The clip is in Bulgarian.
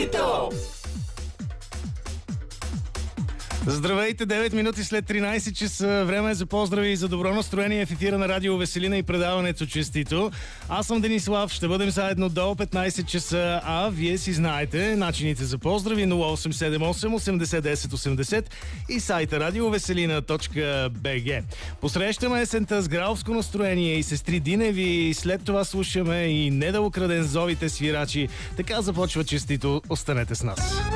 Честито! Здравейте, 9 минути след 13 часа. Време е за поздрави и за добро настроение в ефира на Радио Веселина и предаването Честито. Аз съм Денислав, ще бъдем заедно до 15 часа, а вие си знаете начините за поздрави 0878 80 10 80 и сайта radioveselina.bg. Посрещаме есента с граловско настроение и сестри Диневи, след това слушаме и Не да украден зовите свирачи. Така започва Честито. Останете с нас.